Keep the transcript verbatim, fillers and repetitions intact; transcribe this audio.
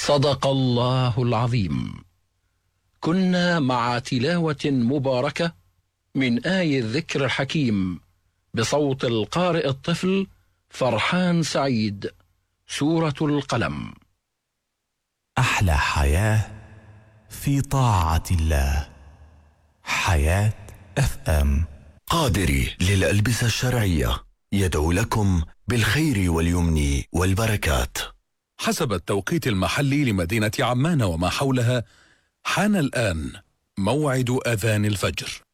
صدق الله العظيم. كنا مع تلاوة مباركة من آي الذكر الحكيم بصوت القارئ الطفل فرحان سعيد، سورة القلم. أحلى حياة في طاعة الله. حياة اف ام. قادري للألبسة الشرعية يدعو لكم بالخير واليمن والبركات. حسب التوقيت المحلي لمدينة عمان وما حولها، حان الآن موعد أذان الفجر.